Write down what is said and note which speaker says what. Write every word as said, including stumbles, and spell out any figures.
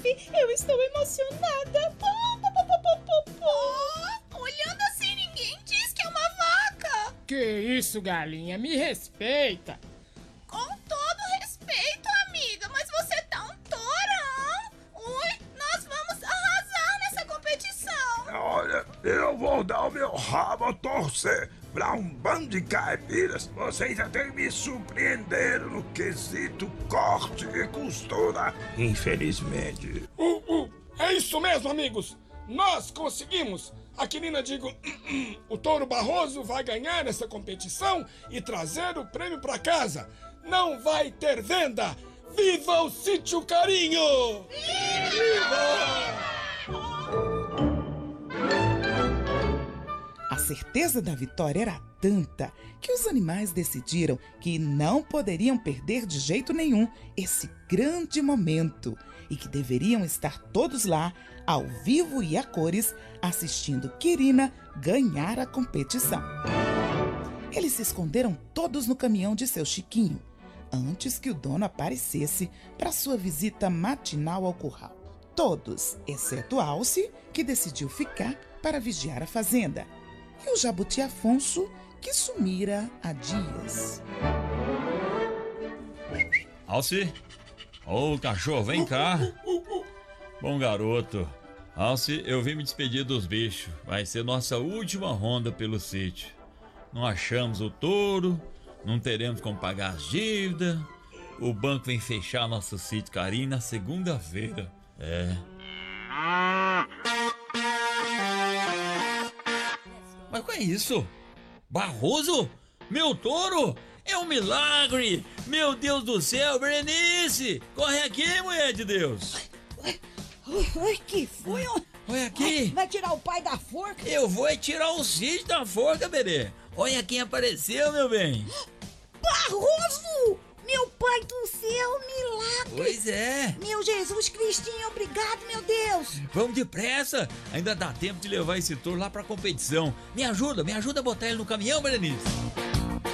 Speaker 1: eu estou emocionada.
Speaker 2: Oh, olhando assim, ninguém diz que é uma vaca.
Speaker 3: Que isso, galinha? Me respeita.
Speaker 2: Com todo respeito, amiga, mas você tá um torão. Ui, nós vamos arrasar nessa competição.
Speaker 4: Olha, eu vou dar o meu rabo a torcer pra um bando de caipiras. Vocês até me surpreenderam no quesito corte e costura, infelizmente.
Speaker 3: Uh, uh, é isso mesmo, amigos. Nós conseguimos. Aqui, Nina, digo, o Touro Barroso vai ganhar essa competição e trazer o prêmio pra casa. Não vai ter venda. Viva o Sítio Carinho! Viva!
Speaker 5: A certeza da vitória era tanta que os animais decidiram que não poderiam perder de jeito nenhum esse grande momento e que deveriam estar todos lá, ao vivo e a cores, assistindo Quirina ganhar a competição. Eles se esconderam todos no caminhão de seu Chiquinho, antes que o dono aparecesse para sua visita matinal ao curral. Todos, exceto Alce, que decidiu ficar para vigiar a fazenda, e o Jabuti Afonso, que sumira há dias.
Speaker 6: Alce? Ô, cachorro, vem cá. Bom garoto. Alce, eu vim me despedir dos bichos. Vai ser nossa última ronda pelo sítio. Não achamos o touro, não teremos como pagar as dívidas. O banco vem fechar nosso sítio Carinho na segunda-feira. É. Mas qual é isso? Barroso? Meu touro? É um milagre! Meu Deus do céu, Berenice! Corre aqui, mulher de Deus!
Speaker 7: Oi, que foi?
Speaker 6: Olha aqui!
Speaker 7: Vai tirar o pai da forca?
Speaker 6: Eu vou é tirar o sítio da forca, Berê! Olha quem apareceu, meu bem!
Speaker 7: Barroso! Meu pai do céu, milagre!
Speaker 6: Pois é!
Speaker 7: Meu Jesus Cristinho, obrigado, meu Deus!
Speaker 6: Vamos depressa! Ainda dá tempo de levar esse touro lá pra competição. Me ajuda, me ajuda a botar ele no caminhão, Berenice!